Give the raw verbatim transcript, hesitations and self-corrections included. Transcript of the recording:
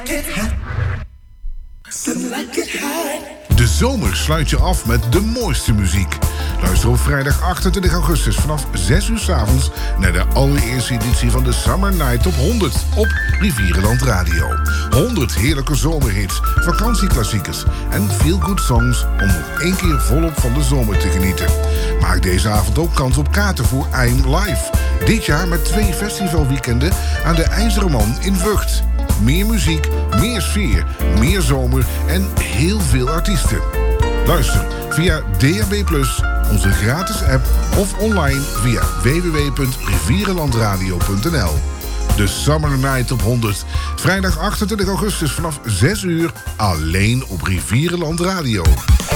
De zomer sluit je af met de mooiste muziek. Luister op vrijdag achtentwintig augustus vanaf zes uur 's avonds naar de allereerste editie van de Summer Night Top honderd op Rivierenland Radio. honderd heerlijke zomerhits, vakantieklassiekers en feel-good songs om nog één keer volop van de zomer te genieten. Maak deze avond ook kans op kaarten voor I'm Live. Dit jaar met twee festivalweekenden aan de IJzeren Man in Vught. Meer muziek, meer sfeer, meer zomer en heel veel artiesten. Luister via D A B plus, onze gratis app of online via w w w punt rivierenlandradio punt n l. De Summer Night op honderd. Vrijdag achtentwintig augustus vanaf zes uur alleen op Rivierenland Radio.